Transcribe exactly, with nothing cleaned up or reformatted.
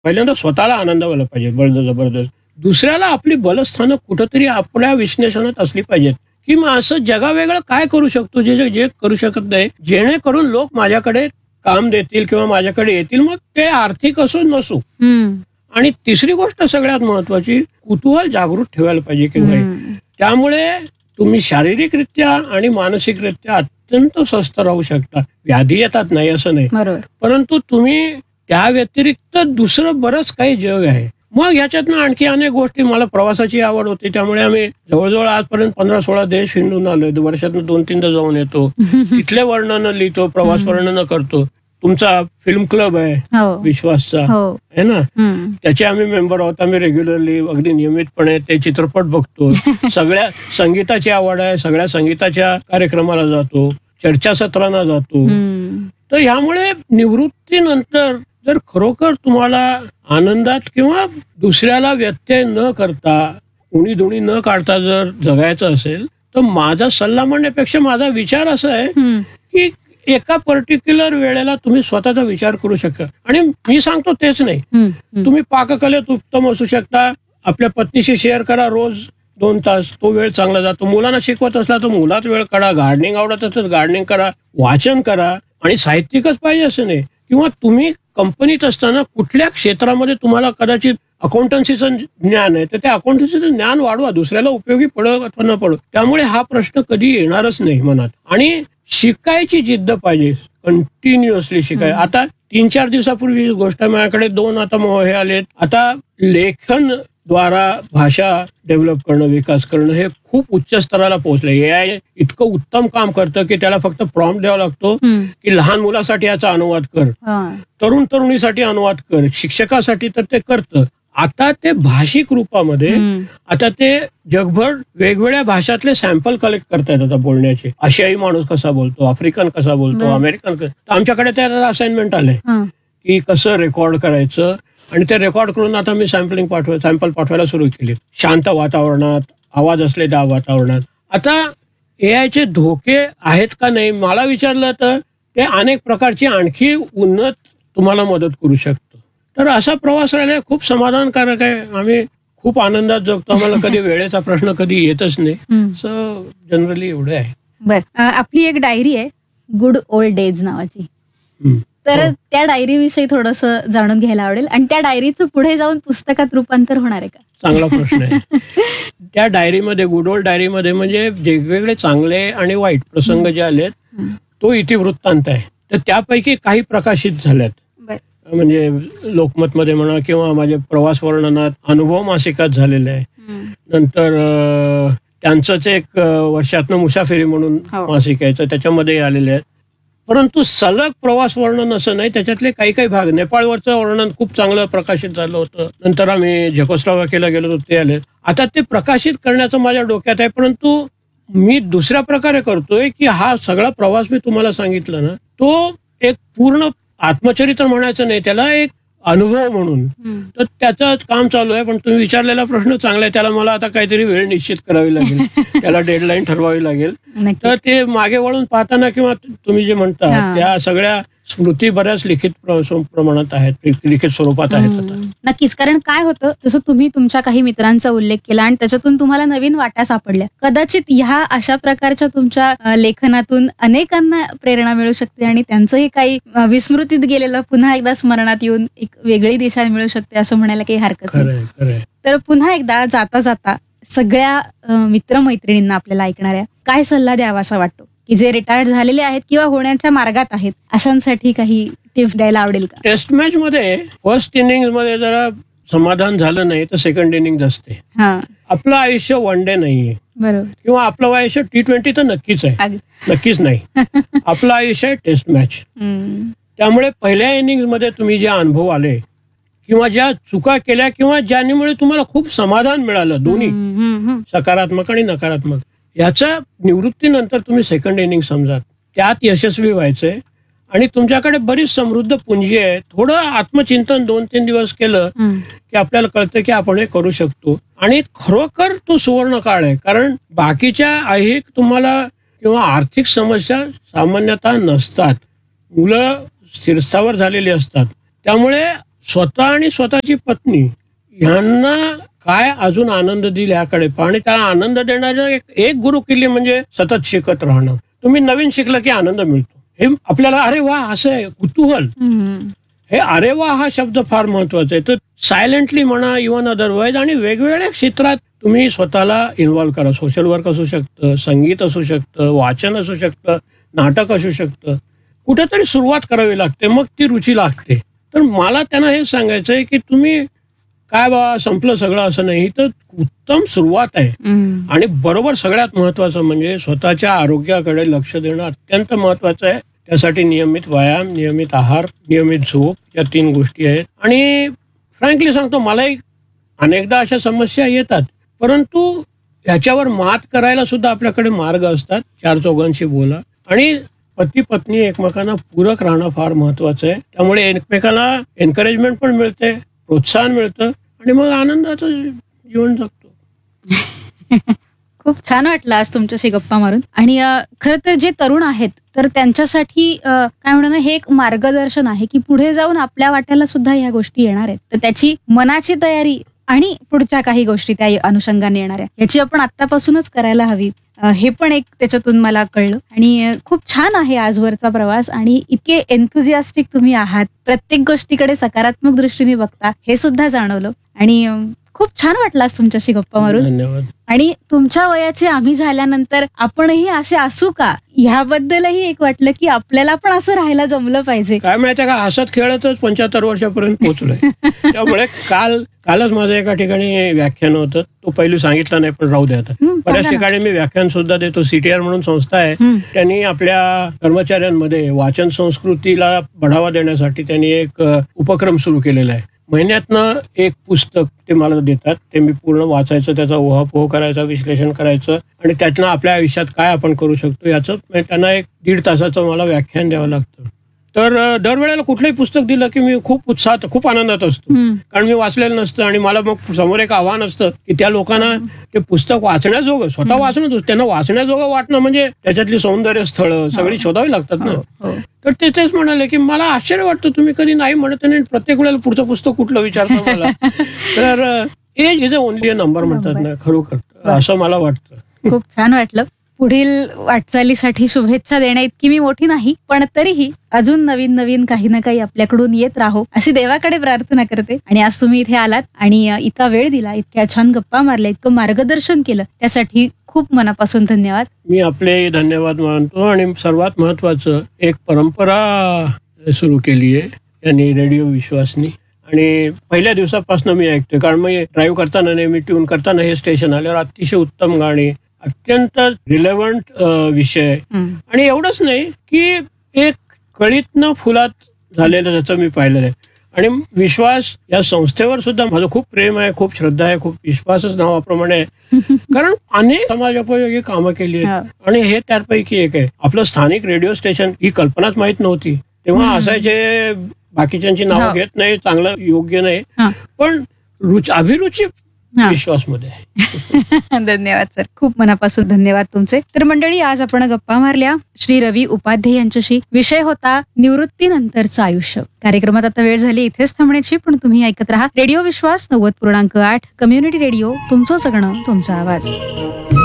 पहिल्यांदा स्वतःला आनंद व्हायला पाहिजे बळ जबरदस्त. दुसऱ्याला आपली बलस्थानं कुठंतरी आपल्या विश्लेषणात असली पाहिजेत, की मग असं जगावेगळं काय करू शकतो जे जे करू शकत नाही, जेणेकरून लोक माझ्याकडे काम देतील किंवा माझ्याकडे येतील, मग ते आर्थिक असो नसो. आणि तिसरी गोष्ट सगळ्यात महत्वाची, कुतूहल जागृत ठेवायला पाहिजे की नाही. त्यामुळे तुम्ही शारीरिकरित्या आणि मानसिकरित्या अत्यंत स्वस्थ राहू शकता. व्याधी येतात नाही असं नाही, परंतु तुम्ही त्या व्यतिरिक्त दुसरं बरंच काही जग आहे. मग ह्याच्यातनं आणखी अनेक गोष्टी, मला प्रवासाची आवड होती त्यामुळे आम्ही जवळजवळ आजपर्यंत पंधरा सोळा देश हिंडून आलोय. वर्षातून दोन तीनदा जाऊन येतो, तिथले वर्णन लिहितो, प्रवास वर्णन करतो. तुमचा फिल्म क्लब आहे विश्वासचा, आहे ना, त्याचे आम्ही मेंबर आहोत. आम्ही रेग्युलरली अगदी नियमितपणे ते चित्रपट बघतो. सगळ्या संगीताची आवड आहे, सगळ्या संगीताच्या कार्यक्रमाला जातो, चर्चासत्रांना जातो. तर ह्यामुळे निवृत्तीनंतर जर खरोखर तुम्हाला आनंदात किंवा दुसऱ्याला व्यत्यय न करता, उणी धुणी न काढता जर जगायचं असेल, तर माझा सल्ला म्हणण्यापेक्षा माझा विचार असा आहे की एका पर्टिक्युलर वेळेला तुम्ही स्वतःचा विचार करू शकता. आणि मी सांगतो तेच नाही, तुम्ही पाककलेत उत्तम असू शकता, आपल्या पत्नीशी शेअर करा रोज दोन तास, तो वेळ चांगला जातो. मुलांना शिकवत असला तर मुलात वेळ काढा, गार्डनिंग आवडत असेल गार्डनिंग करा, वाचन करा. आणि साहित्यिकच पाहिजे असं नाही, किंवा तुम्ही कंपनीत असताना कुठल्या क्षेत्रामध्ये तुम्हाला कदाचित अकाउंटन्सीचं ज्ञान आहे, तर त्या अकाउंटन्सीचं ज्ञान वाढवा, दुसऱ्याला उपयोगी पडो अथवा न पडो. त्यामुळे हा प्रश्न कधी येणारच नाही मनात. आणि शिकायची जिद्द पाहिजे, कंटिन्युअसली शिकाय. आता तीन चार दिवसापूर्वी गोष्ट माझ्याकडे दोन आता हे आलेत. आता लेखन द्वारा भाषा डेव्हलप करणं, विकास करणं हे खूप उच्च स्तराला पोहोचलंय. ए आय इतकं उत्तम काम करतं की त्याला फक्त प्रॉम्प्ट द्यावा लागतो की लहान मुलासाठी याचा अनुवाद कर, तरुण तरुणीसाठी अनुवाद कर, शिक्षकासाठी तर ते करतं. आता ते भाषिक रूपामध्ये, आता ते जगभर वेगवेगळ्या भाषातले सॅम्पल कलेक्ट करतायत आता बोलण्याचे. आशियाई माणूस कसा बोलतो, आफ्रिकन कसा बोलतो, अमेरिकन कसं. आमच्याकडे त्याला असाइनमेंट आलंय की कसं रेकॉर्ड करायचं, आणि ते रेकॉर्ड करून आता मी सॅम्पलिंग पाठवाय सॅम्पल पाठवायला सुरू केली. शांत वातावरणात, आवाज असलेल्या वातावरणात. आता ए आयचे धोके आहेत का नाही मला विचारलं तर ते अनेक प्रकारची आणखी उन्नत तुम्हाला मदत करू शकतं. तर असा प्रवास राहिला खूप समाधानकारक आहे. आम्ही खूप आनंदात जगतो, आम्हाला कधी वेळेचा प्रश्न कधी येतच नाही. सो जनरली एवढं आहे. बर, आपली एक डायरी आहे गुड ओल्ड डेज नावाची, तर त्या डायरी विषयी थोडस जाणून घ्यायला आवडेल. आणि त्या डायरीचं पुढे जाऊन पुस्तकात रूपांतर होणार आहे का? चांगला प्रश्न आहे. त्या डायरीमध्ये, गुड ओल्ड डायरीमध्ये म्हणजे वेगवेगळे चांगले आणि वाईट प्रसंग जे आलेत तो इतिवृत्तांत आहे. तर त्यापैकी काही प्रकाशित झाल्यात, म्हणजे लोकमतमध्ये म्हणा किंवा माझ्या प्रवास वर्णनात, अनुभव मासिकात झालेले आहे. नंतर त्यांचंच एक वर्षातनं मुसाफिरी म्हणून मासिक आहे, तर त्याच्यामध्ये आलेले आहेत. परंतु सलग प्रवास वर्णन असं नाही, त्याच्यातले काही काही भाग. नेपाळवरचं वर्णन खूप चांगलं प्रकाशित झालं होतं. नंतर आम्ही झेकोस्लोवाकियाला गेलो होतो, ते आले. आता ते प्रकाशित करण्याचं माझ्या डोक्यात आहे, परंतु मी दुसऱ्या प्रकारे करतोय की हा सगळा प्रवास मी तुम्हाला सांगितलं ना, तो एक पूर्ण आत्मचरित्र म्हणायचं नाही, त्याला एक अनुभव म्हणून. तर त्याचं काम चालू आहे. पण तुम्ही विचारलेला प्रश्न चांगला आहे, त्याला मला आता काहीतरी वेळ निश्चित करावी लागेल, त्याला डेडलाईन ठरवावी लागेल. तर ते मागे वळून पाहताना किंवा तुम्ही जे म्हणता त्या सगळ्या स्मृती बऱ्याच लिखित प्रमाणात आहेत, लिखित स्वरूपात आहेत आता. नक्कीच, कारण काय होतं, जसं तुम्ही तुमच्या काही मित्रांचा उल्लेख केला आणि त्याच्यातून तुम्हाला नवीन वाटा सापडल्या. कदाचित ह्या अशा प्रकारच्या तुमच्या लेखनातून अनेकांना प्रेरणा मिळू शकते आणि त्यांचंही काही विस्मृतीत गेलेलं पुन्हा एकदा स्मरणात येऊन एक वेगळी दिशा मिळू शकते, असं म्हणायला काही हरकत नाही. तर पुन्हा एकदा जाता जाता सगळ्या मित्रमैत्रिणींना, आपल्याला ऐकणाऱ्या, काय सल्ला द्यावा असा वाटतो की जे रिटायर्ड झालेले आहेत किंवा होण्याच्या मार्गात आहेत, अशांसाठी काही टिप्स द्यायला आवडेल का? टेस्ट मॅच मध्ये फर्स्ट इनिंग मध्ये जरा समाधान झालं नाही तर सेकंड इनिंग असते. आपलं आयुष्य वन डे नाहीये, बरोबर, किंवा आपलं आयुष्य टी ट्वेंटी तर नक्कीच आहे, नक्कीच नाही. आपलं आयुष्य आहे टेस्ट मॅच. त्यामुळे पहिल्या इनिंग मध्ये तुम्ही जे अनुभव आले किंवा ज्या चुका केल्या किंवा ज्यामुळे तुम्हाला खूप समाधान मिळालं, दोन्ही सकारात्मक आणि नकारात्मक, याच्या निवृत्तीनंतर तुम्ही सेकंड इनिंग समजा, त्यात यशस्वी व्हायचंय. आणि तुमच्याकडे बरीच समृद्ध पुंजी आहे. थोडं आत्मचिंतन दोन तीन दिवस केलं की आपल्याला कळतं की आपण हे करू शकतो. आणि खरोखर तो सुवर्ण काळ आहे, कारण बाकीच्या ऐहिक तुम्हाला किंवा आर्थिक समस्या सामान्यतः नसतात. मुलं स्थिरस्थावर झालेली असतात. त्यामुळे स्वतः आणि स्वतःची पत्नी यांना काय अजून आनंद दिला याकडे आणि त्याला आनंद देणाऱ्या एक, एक गुरु किल्ली म्हणजे सतत शिकत राहणं. तुम्ही नवीन शिकलं की आनंद मिळतो. हे आपल्याला अरे वा असं आहे कुतूहल. हे अरे वा हा शब्द फार महत्वाचा आहे. तर सायलेंटली म्हणा इव्हन अदरवाईज आणि वेगवेगळ्या क्षेत्रात तुम्ही स्वतःला इन्व्हॉल्व्ह करा. सोशल वर्क असू शकतं, संगीत असू शकतं, वाचन असू शकतं, नाटक असू शकतं. कुठेतरी सुरुवात करावी लागते मग ती रुची लागते. तर मला त्यांना हे सांगायचं आहे की तुम्ही काय बाबा संपलं सगळं असं नाही, तर उत्तम सुरुवात आहे. आणि बरोबर सगळ्यात महत्वाचं म्हणजे स्वतःच्या आरोग्याकडे लक्ष देणं अत्यंत महत्वाचं आहे. त्यासाठी नियमित व्यायाम, नियमित आहार, नियमित झोप या तीन गोष्टी आहेत. आणि फ्रँकली सांगतो मलाही अनेकदा अशा समस्या येतात, परंतु ह्याच्यावर मात करायला सुद्धा आपल्याकडे मार्ग असतात. चार चौघांशी बोला आणि पती पत्नी एकमेकांना पूरक राहणं फार महत्वाचं आहे. त्यामुळे एकमेकांना एनकरेजमेंट पण मिळते, प्रोत्साहन मिळतं आणि मग आनंदाचं जीवन जगतो. खूप छान वाटलं आज तुमच्याशी गप्पा मारून. आणि खरं तर जे तरुण आहेत तर त्यांच्यासाठी अ, काय म्हणणं हे एक मार्गदर्शन आहे की पुढे जाऊन आपल्या वाट्याला सुद्धा ह्या गोष्टी येणार आहेत. तर त्याची मनाची तयारी आणि पुढच्या काही गोष्टी त्या अनुषंगाने येणाऱ्या याची आपण आतापासूनच करायला हवी. अ, हे पण एक त्याच्यातून मला कळलं. आणि अ, खूप छान आहे आजवरचा प्रवास आणि इतके एन्थुझियास्टिक तुम्ही आहात. प्रत्येक गोष्टीकडे सकारात्मक दृष्टीने बघता हे सुद्धा जाणवलं. आणि अ, खूप छान वाटलं आज तुमच्याशी गप्पा मारून. धन्यवाद. आणि तुमच्या वयाचे आम्ही झाल्यानंतर आपणही असे असू का ह्याबद्दलही एक वाटलं की आपल्याला पण असं राहायला जमलं पाहिजे. काय माहितीये का हसत खेळतच पंच्याहत्तर वर्षापर्यंत पोहोचलोय. त्यामुळे काल कालच माझं एका ठिकाणी व्याख्यान होतं. तो पहिली सांगितलं नाही पण राहू द्या आता. हं, बऱ्याच सांगा ना. ठिकाणी मी व्याख्यान सुद्धा देतो. सीटीआर म्हणून संस्था आहे. हं. त्यांनी आपल्या कर्मचाऱ्यांमध्ये वाचन संस्कृतीला बढावा देण्यासाठी त्यांनी एक अ, उपक्रम सुरू केलेला आहे. महिन्यातनं एक पुस्तक ते मला देतात. ते मी पूर्ण वाचायचं, त्याचा ओहापोह करायचा, विश्लेषण करायचं आणि त्यातनं आपल्या आयुष्यात काय आपण करू शकतो याचं म्हणजे त्यांना एक दीड तासाचं मला व्याख्यान द्यावं लागतं. तर अ, दरवेळेला कुठलंही पुस्तक दिलं की मी खूप उत्साहात खूप आनंदात असतो. हं. कारण मी वाचलेलं नसतं आणि मला मग समोर एक आव्हान असतं की त्या लोकांना ते पुस्तक वाचण्याजोगं स्वतः वाचणं त्यांना वाचण्याजोगं वाटणं म्हणजे त्याच्यातली सौंदर्य स्थळं सगळी शोधावी लागतात ना. हो. तर ते तेच म्हणाले की मला आश्चर्य वाटतं तुम्ही कधी नाही म्हणत नाही प्रत्येक वेळेला पुढचं पुस्तक कुठलं विचारता मला. तर age is a only a number म्हणतात ना खरोखर असं मला वाटतं. खूप छान वाटलं. पुढील वाटचालीसाठी शुभेच्छा देण्या इतकी मी मोठी नाही, पण तरीही अजून नवीन नवीन काही ना काही आपल्याकडून येत राहो अशी देवाकडे प्रार्थना करते. आणि आज तुम्ही इथे आलात आणि अ, इतका वेळ दिला, इतक्या छान गप्पा मारल्या, इतकं मार्गदर्शन केलं त्यासाठी खूप मनापासून धन्यवाद. मी आपले धन्यवाद मानतो. आणि सर्वात महत्वाचं एक परंपरा सुरू केली आहे यांनी रेडिओ विश्वासनी. आणि पहिल्या दिवसापासून मी ऐकतोय कारण मी ड्राईव्ह करताना नेहमी ट्यून करताना हे स्टेशन आल्यावर अतिशय उत्तम गाणी, अत्यंत रिलेव्हंट विषय. हं. आणि एवढंच नाही की एक कळीतनं फुलात झालेलं त्याचं मी पाहिलेलं आहे. आणि विश्वास या संस्थेवर सुद्धा माझं खूप प्रेम आहे, खूप श्रद्धा आहे, खूप विश्वासच नावाप्रमाणे आहे. कारण अनेक समाजोपयोगी कामं केली आहेत आणि हे त्यापैकी एक आहे. आपलं स्थानिक रेडिओ स्टेशन ही कल्पनाच माहित नव्हती तेव्हा असायचे. बाकीच्यांची नावं घेत नाही, चांगलं योग्य नाही, हा. पण रुची अभिरुची हा. विश्वासमध्ये आहे. धन्यवाद सर, खूप मनापासून धन्यवाद तुमचे. तर मंडळी आज आपण गप्पा मारल्या श्री रवी उपाध्ये यांच्याशी. विषय होता निवृत्तीनंतरचं आयुष्य. कार्यक्रमात आता वेळ झाली इथेच थांबण्याची, पण तुम्ही ऐकत राहा रेडिओ विश्वास नव्वद पूर्णांक आठ कम्युनिटी रेडिओ, तुमचं जगणं तुमचा आवाज.